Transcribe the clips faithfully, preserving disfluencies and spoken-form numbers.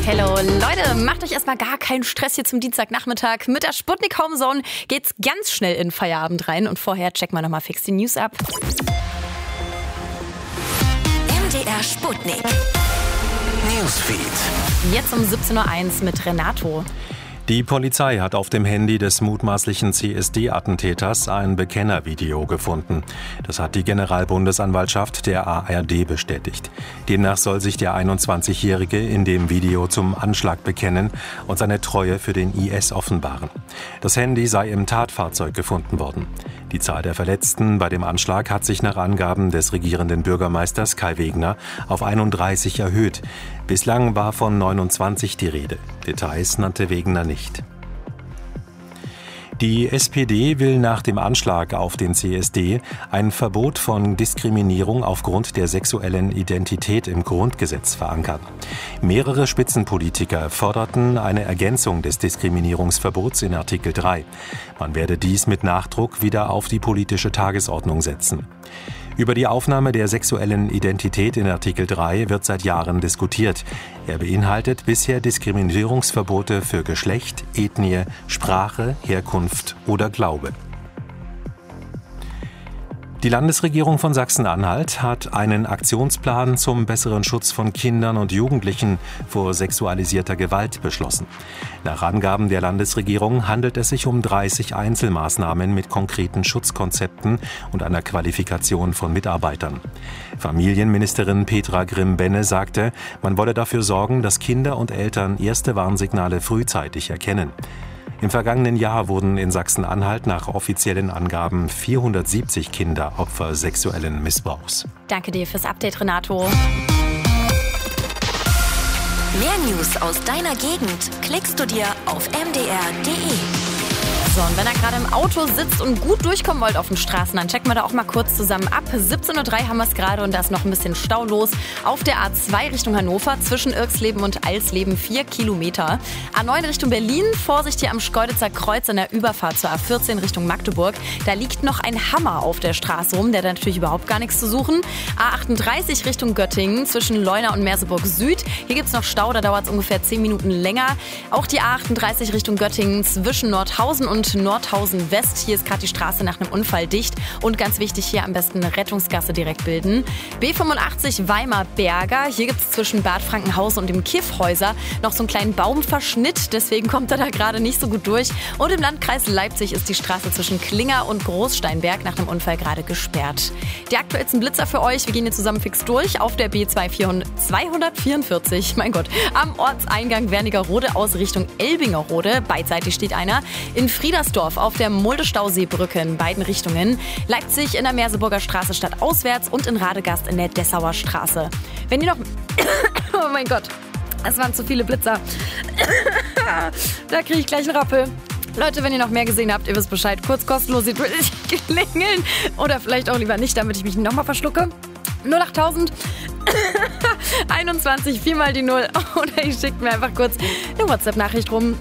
Hello. Leute, macht euch erstmal gar keinen Stress hier zum Dienstagnachmittag. Mit der Sputnik Homezone geht's ganz schnell in den Feierabend rein. Und vorher checken wir nochmal fix die News ab. M D R Sputnik Newsfeed. Jetzt um siebzehn Uhr eins mit Renato. Die Polizei hat auf dem Handy des mutmaßlichen C S D-Attentäters ein Bekennervideo gefunden. Das hat die Generalbundesanwaltschaft der A R D bestätigt. Demnach soll sich der einundzwanzigjährige in dem Video zum Anschlag bekennen und seine Treue für den I S offenbaren. Das Handy sei im Tatfahrzeug gefunden worden. Die Zahl der Verletzten bei dem Anschlag hat sich nach Angaben des regierenden Bürgermeisters Kai Wegner auf einunddreißig erhöht. Bislang war von neunundzwanzig die Rede. Details nannte Wegner nicht. Die S P D will nach dem Anschlag auf den C S D ein Verbot von Diskriminierung aufgrund der sexuellen Identität im Grundgesetz verankern. Mehrere Spitzenpolitiker forderten eine Ergänzung des Diskriminierungsverbots in Artikel drei. Man werde dies mit Nachdruck wieder auf die politische Tagesordnung setzen. Über die Aufnahme der sexuellen Identität in Artikel drei wird seit Jahren diskutiert. Er beinhaltet bisher Diskriminierungsverbote für Geschlecht, Ethnie, Sprache, Herkunft oder Glaube. Die Landesregierung von Sachsen-Anhalt hat einen Aktionsplan zum besseren Schutz von Kindern und Jugendlichen vor sexualisierter Gewalt beschlossen. Nach Angaben der Landesregierung handelt es sich um dreißig Einzelmaßnahmen mit konkreten Schutzkonzepten und einer Qualifikation von Mitarbeitern. Familienministerin Petra Grimm-Benne sagte, man wolle dafür sorgen, dass Kinder und Eltern erste Warnsignale frühzeitig erkennen. Im vergangenen Jahr wurden in Sachsen-Anhalt nach offiziellen Angaben vierhundertsiebzig Kinder Opfer sexuellen Missbrauchs. Danke dir fürs Update, Renato. Mehr News aus deiner Gegend klickst du dir auf m d r punkt d e. So, und wenn ihr gerade im Auto sitzt und gut durchkommen wollt auf den Straßen, dann checken wir da auch mal kurz zusammen ab. siebzehn Uhr drei haben wir es gerade und da ist noch ein bisschen Stau los. Auf der A zwei Richtung Hannover, zwischen Irxleben und Alsleben, vier Kilometer. A neun Richtung Berlin, Vorsicht hier am Schkeuditzer Kreuz an der Überfahrt zur A vierzehn Richtung Magdeburg. Da liegt noch ein Hammer auf der Straße rum, der hat natürlich überhaupt gar nichts zu suchen. A achtunddreißig Richtung Göttingen, zwischen Leuna und Merseburg Süd. Hier gibt es noch Stau, da dauert es ungefähr zehn Minuten länger. Auch die A achtunddreißig Richtung Göttingen, zwischen Nordhausen und Nordhausen West. Hier ist gerade die Straße nach einem Unfall dicht. Und ganz wichtig, hier am besten eine Rettungsgasse direkt bilden. B fünfundachtzig Weimar-Berger. Hier gibt es zwischen Bad Frankenhausen und dem Kiffhäuser noch so einen kleinen Baumverschnitt. Deswegen kommt er da gerade nicht so gut durch. Und im Landkreis Leipzig ist die Straße zwischen Klinger und Großsteinberg nach einem Unfall gerade gesperrt. Die aktuellsten Blitzer für euch. Wir gehen hier zusammen fix durch. Auf der B zweihundertvierundvierzig, mein Gott, am Ortseingang Wernigerode aus Richtung Elbingerode. Beidseitig steht einer. In Friedersdorf auf der Mulde-Stauseebrücke in beiden Richtungen. Leipzig in der Merseburger Straße stadtauswärts und in Radegast in der Dessauer Straße. Wenn ihr noch... Oh mein Gott, das waren zu viele Blitzer. Da kriege ich gleich einen Rappel. Leute, wenn ihr noch mehr gesehen habt, ihr wisst Bescheid. Kurz kostenlos klingeln. Oder vielleicht auch lieber nicht, damit ich mich nochmal verschlucke. null achttausend einundzwanzig, viermal die Null. Oder ihr schickt mir einfach kurz eine WhatsApp-Nachricht rum.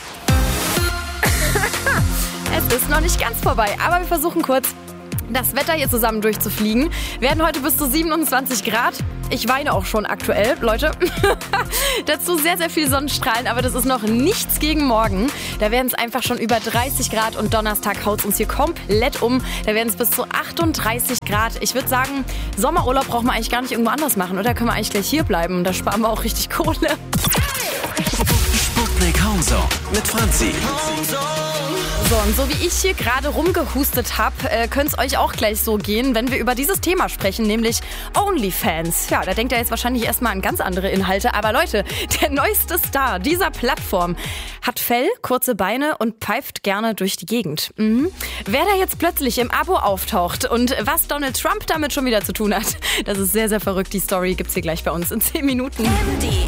Es ist noch nicht ganz vorbei, aber wir versuchen kurz, das Wetter hier zusammen durchzufliegen. Wir werden heute bis zu siebenundzwanzig Grad. Ich weine auch schon aktuell, Leute. Dazu sehr, sehr viel Sonnenstrahlen, aber das ist noch nichts gegen morgen. Da werden es einfach schon über dreißig Grad und Donnerstag haut es uns hier komplett um. Da werden es bis zu achtunddreißig Grad. Ich würde sagen, Sommerurlaub brauchen wir eigentlich gar nicht irgendwo anders machen, oder? Können wir eigentlich gleich hier bleiben? Da sparen wir auch richtig Kohle. Sputnik Homezone mit Franzi. So, und so wie ich hier gerade rumgehustet habe, äh, könnte es euch auch gleich so gehen, wenn wir über dieses Thema sprechen, nämlich OnlyFans. Ja, da denkt ihr jetzt wahrscheinlich erstmal an ganz andere Inhalte. Aber Leute, der neueste Star dieser Plattform hat Fell, kurze Beine und pfeift gerne durch die Gegend. Mhm. Wer da jetzt plötzlich im Abo auftaucht und was Donald Trump damit schon wieder zu tun hat, das ist sehr, sehr verrückt. Die Story gibt's hier gleich bei uns in zehn Minuten. M D